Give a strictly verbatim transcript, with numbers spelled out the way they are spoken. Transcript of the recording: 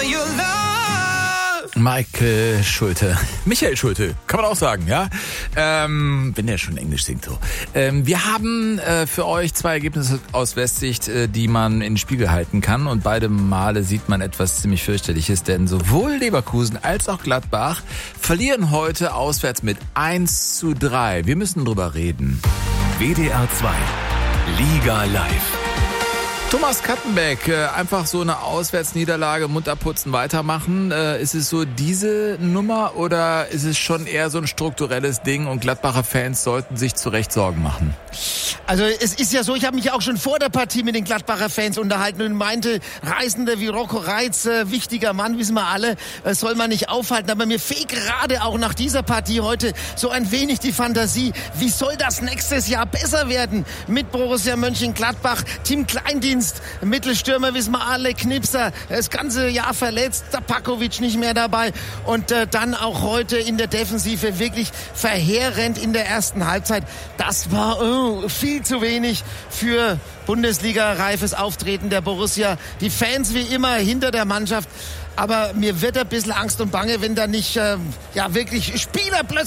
your love. Michael Schulte. Michael Schulte, kann man auch sagen, ja? Ähm, wenn der schon Englisch singt so. Ähm, wir haben äh, für euch zwei Ergebnisse aus Westsicht, äh, die man in den Spiegel halten kann. Und beide Male sieht man etwas ziemlich fürchterliches, denn sowohl Leverkusen als auch Gladbach verlieren heute auswärts mit eins zu drei. Wir müssen drüber reden. W D R zwei Liga Live. Thomas Kattenbeck, äh, einfach so eine Auswärtsniederlage, Mund abputzen, weitermachen. Äh, ist es so diese Nummer oder ist es schon eher so ein strukturelles Ding und Gladbacher Fans sollten sich zu Recht Sorgen machen? Also es ist ja so, ich habe mich auch schon vor der Partie mit den Gladbacher Fans unterhalten und meinte, Reisende wie Rocco Reitz, äh, wichtiger Mann, wissen wir alle, äh, soll man nicht aufhalten. Aber mir fehlt gerade auch nach dieser Partie heute so ein wenig die Fantasie. Wie soll das nächstes Jahr besser werden mit Borussia Mönchengladbach? Team Kleindienst, Mittelstürmer, wissen wir alle, Knipser, das ganze Jahr verletzt, Tapakovic nicht mehr dabei. Und äh, dann auch heute in der Defensive wirklich verheerend in der ersten Halbzeit. Das war oh, viel zu wenig für Bundesliga-reifes Auftreten der Borussia. Die Fans wie immer hinter der Mannschaft. Aber mir wird ein bisschen Angst und Bange, wenn da nicht äh, ja wirklich Spieler plötzlich